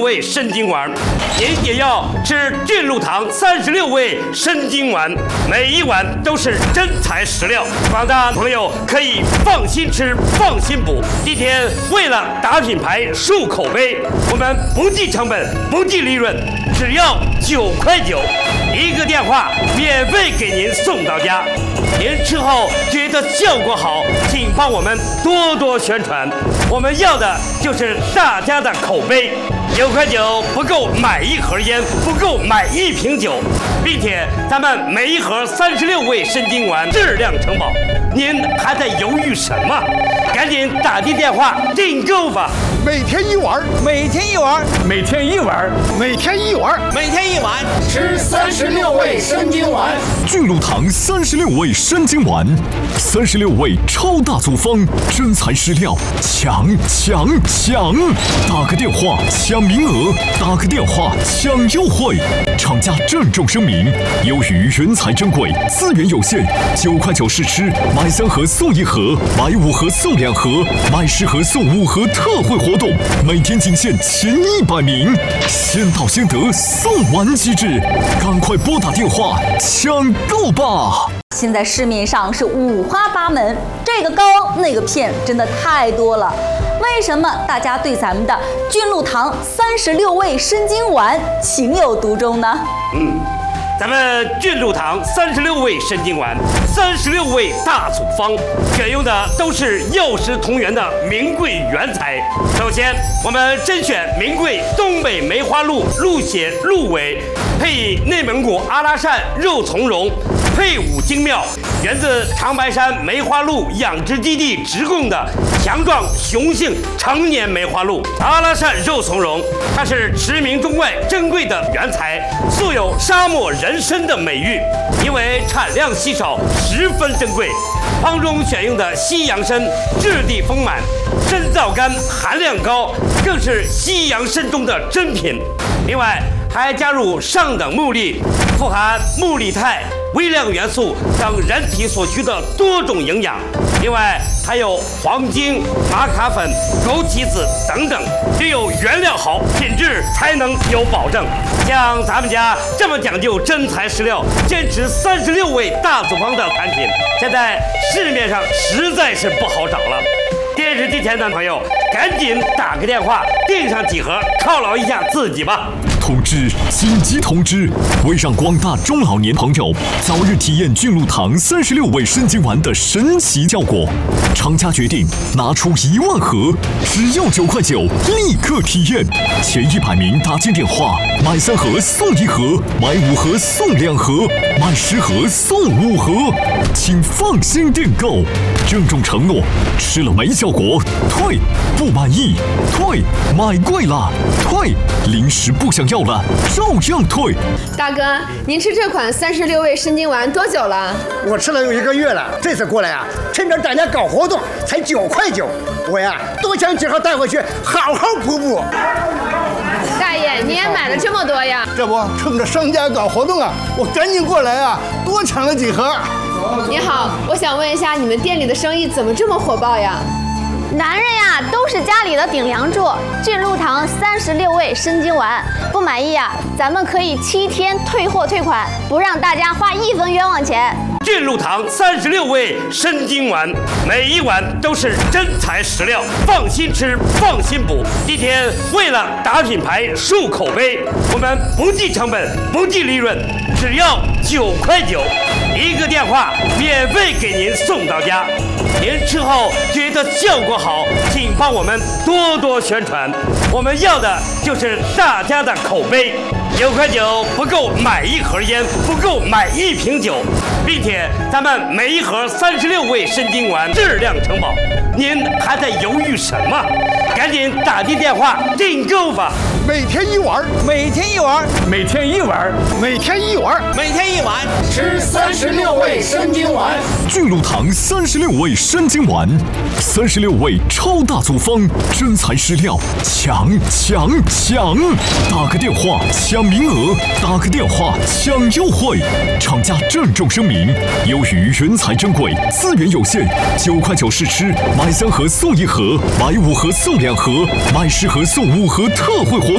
味参精丸，您也要吃俊禄堂36味参精丸，每一碗都是真材实料，广大朋友可以放心吃，放心补。今天为了打品牌、树口碑，我们不计成本，不计利润，只要9块9，一个电话免费给您送到家。您吃后觉得效果好，请帮我们多多宣传。我们要的就是大家的口碑。9块9不够买一盒烟，不够买一瓶酒，并且咱们每一盒36味参精丸质量承保。您还在犹豫什么？赶紧打进电话订购吧！ 每天一碗， 每天一碗， 每天一碗， 每天一碗， 每天一碗， 吃36味参精丸。 俊禄堂36味参精丸，36味超大组方，真材实料，抢！打个电话抢名额，打个电话抢优惠。厂家郑重声明：由于原材珍贵，资源有限，9块9试吃，买3盒送1盒，买5盒送2盒，买10盒送5盒特惠活动，每天仅限前100名，先到先得，送完即止，赶快拨打电话抢购吧！ 现在市面上是五花八门，这个膏那个片真的太多了。为什么大家对咱们的俊禄堂36味参精丸情有独钟呢？ 咱们俊禄堂36味参精丸，36味大组方，选用的都是药食同源的名贵原材。首先，我们甄选名贵东北梅花鹿鹿血鹿尾，配以内蒙古阿拉善肉苁蓉，配伍精妙，源自长白山梅花鹿养殖基地直供的强壮雄性成年梅花鹿。阿拉善肉苁蓉，它是驰名中外珍贵的原材，素有沙漠人参的美誉，因为产量稀少，十分珍贵。方中选用的西洋参质地丰满，参皂苷含量高，更是西洋参中的珍品。另外还加入上等木粒，富含木力肽、微量元素等人体所需的多种营养。另外还有黄精、玛卡粉、枸杞子等等，只有原料好，品质才能有保证。像咱们家这么讲究真材实料，坚持36味大组方的产品，现在市面上实在是不好找了。电视机前的朋友，赶紧打个电话订上几盒，犒劳一下自己吧。 通知！紧急通知！为让广大中老年朋友早日体验俊禄堂36味参精丸的神奇效果，厂家决定拿出1万盒，只要9块9，立刻体验。前100名打进电话，买3盒送1盒，买5盒送2盒，买10盒送5盒，请放心订购。郑重承诺，吃了没效果退，不满意退，买贵了退，零食不想要了照样退。 大哥，您吃这款36味参精丸多久了？ 我吃了有1个月了。这次过来啊，趁着大家搞活动，才9块9，我呀多抢几盒带回去，好好补补。 大爷，你也买了这么多呀？ 这不，趁着商家搞活动啊，我赶紧过来啊，多抢了几盒。 你好，我想问一下，你们店里的生意怎么这么火爆呀？ 男人呀，都是家里的顶梁柱。俊禄堂36味参精丸，不满意呀，咱们可以7天退货退款，不让大家花1分冤枉钱。 俊禄堂36味参精丸，每一碗都是真材实料，放心吃，放心补。今天为了打品牌、树口碑，我们不计成本，不计利润，只要9块9，一个电话免费给您送到家。您吃后觉得效果好，请帮我们多多宣传。我们要的就是大家的口碑。9块9不够买一盒烟，不够买一瓶酒，并且咱们每一盒36味参精丸质量承保。您还在犹豫什么？赶紧打进电话订购吧！ 每天一碗， 每天一碗， 每天一碗， 每天一碗， 每天一碗， 吃36味参精丸。 俊禄堂36味参精丸，36味超大组方，真材实料，抢！打个电话抢名额，打个电话抢优惠。厂家郑重声明：由于原材珍贵，资源有限，9块9试吃，买3盒送1盒，买5盒送2盒，买10盒送5盒特惠活